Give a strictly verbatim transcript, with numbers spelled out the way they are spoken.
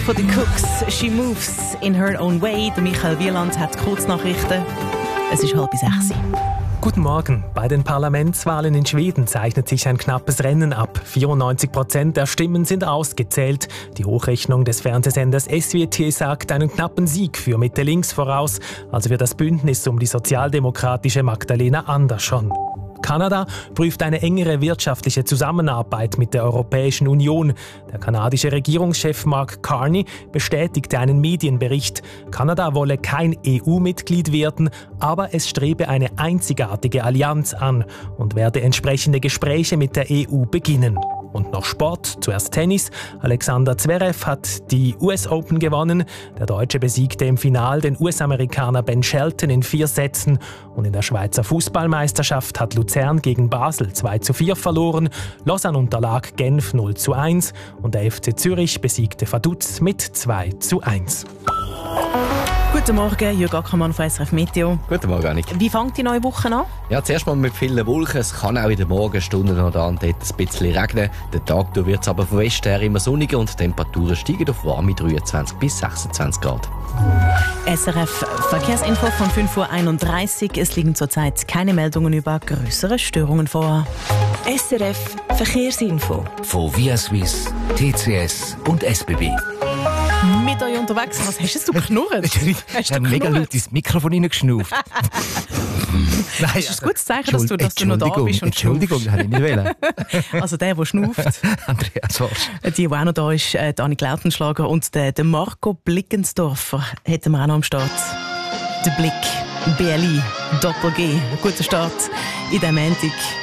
von den Cooks, «She moves in her own way». Der Michael Wieland hat Kurznachrichten. Es ist halb sechs. Guten Morgen. Bei den Parlamentswahlen in Schweden zeichnet sich ein knappes Rennen ab. vierundneunzig Prozent der Stimmen sind ausgezählt. Die Hochrechnung des Fernsehsenders S W T sagt einen knappen Sieg für Mitte links voraus, also für das Bündnis um die sozialdemokratische Magdalena Andersson. Kanada prüft eine engere wirtschaftliche Zusammenarbeit mit der Europäischen Union. Der kanadische Regierungschef Mark Carney bestätigte einen Medienbericht. Kanada wolle kein E U-Mitglied werden, aber es strebe eine einzigartige Allianz an und werde entsprechende Gespräche mit der E U beginnen. Und noch Sport, zuerst Tennis. Alexander Zverev hat die U S Open gewonnen. Der Deutsche besiegte im Finale den U S-Amerikaner Ben Shelton in vier Sätzen. Und in der Schweizer Fußballmeisterschaft hat Luzern gegen Basel zwei zu vier verloren. Lausanne unterlag Genf null zu eins. Und der F C Zürich besiegte Vaduz mit zwei zu eins. Guten Morgen, Jürg Ackermann von S R F Meteo. Guten Morgen, Annik. Wie fängt die neue Woche an? Ja, zuerst mal mit vielen Wolken. Es kann auch in den Morgenstunden noch da und dort ein bisschen regnen. Den Tag wird es aber von Westen her immer sonniger und die Temperaturen steigen auf warme dreiundzwanzig bis sechsundzwanzig Grad. S R F Verkehrsinfo von fünf Uhr einunddreißig. Es liegen zurzeit keine Meldungen über größere Störungen vor. S R F Verkehrsinfo von Via Suisse, T C S und S B B. Mit euch unterwegs. Was hast du geknurrt? Ich habe mega laut ins Mikrofon reingeschnauft. Nein, das ist ein gutes Zeichen, dass du, dass du noch da bist und Entschuldigung, das habe ich nicht wollen. Also der, der schnauft. Andreas Worsch. Die, die auch noch da ist, äh, Annik Lautenschlager und der, der Marco Blickensdorfer hätten wir auch noch am Start. Der Blick, B L I, Doppel-G. Guter Start in diesem Montag.